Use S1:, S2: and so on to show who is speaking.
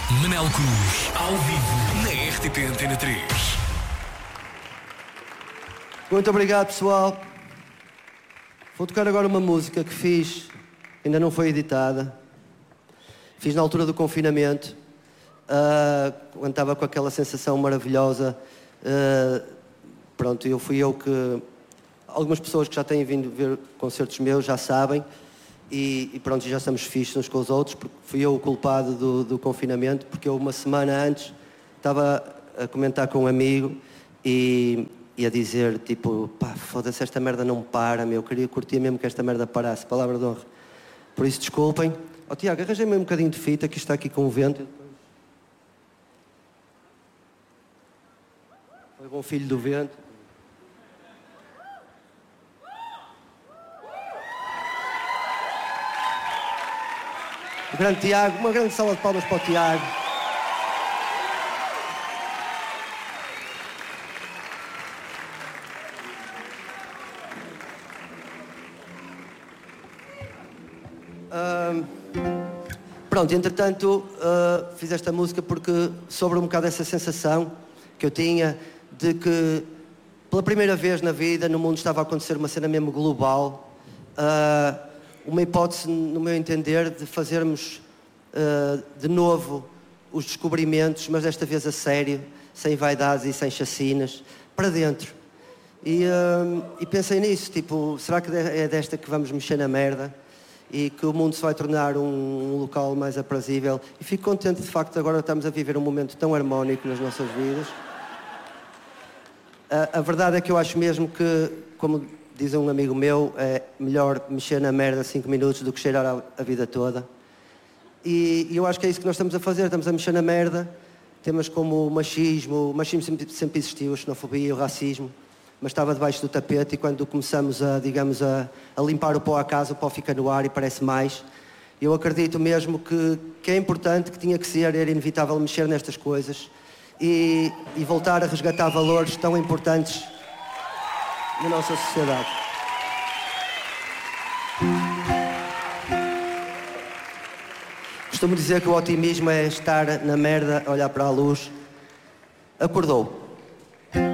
S1: Manel Cruz, ao vivo, na RTP Antena 3.
S2: Muito obrigado, pessoal. Vou tocar agora uma música que fiz, ainda não foi editada. Fiz na altura do confinamento, quando estava com aquela sensação maravilhosa. Pronto, fui eu que... Algumas pessoas que já têm vindo ver concertos meus já sabem. E pronto, já estamos fixos uns com os outros, porque fui eu o culpado do confinamento, porque eu uma semana antes estava a comentar com um amigo e a dizer, tipo, pá, foda-se, esta merda não para, meu, eu queria curtir mesmo que esta merda parasse, palavra de honra. Por isso, desculpem. Tiago, arranjei-me um bocadinho de fita, que está aqui com o vento. Foi bom filho do vento. O grande Tiago, uma grande salva de palmas para o Tiago. Pronto, entretanto, fiz esta música porque sobre um bocado essa sensação que eu tinha de que pela primeira vez na vida no mundo estava a acontecer uma cena mesmo global. Uma hipótese, no meu entender, de fazermos de novo os descobrimentos, mas desta vez a sério, sem vaidades e sem chacinas, para dentro. E pensei nisso, tipo, será que é desta que vamos mexer na merda? E que o mundo se vai tornar um local mais aprazível? E fico contente, de facto, agora estamos a viver um momento tão harmónico nas nossas vidas. A verdade é que eu acho mesmo que, como diz um amigo meu, é melhor mexer na merda 5 minutos do que cheirar a vida toda. E eu acho que é isso que nós estamos a fazer, estamos a mexer na merda. Temas como o machismo sempre existiu, a xenofobia, o racismo, mas estava debaixo do tapete e quando começamos a limpar o pó à casa, o pó fica no ar e parece mais. Eu acredito mesmo que é importante, que tinha que ser, era inevitável mexer nestas coisas e voltar a resgatar valores tão importantes na nossa sociedade. Costumo dizer que o otimismo é estar na merda, olhar para a luz. Acordou.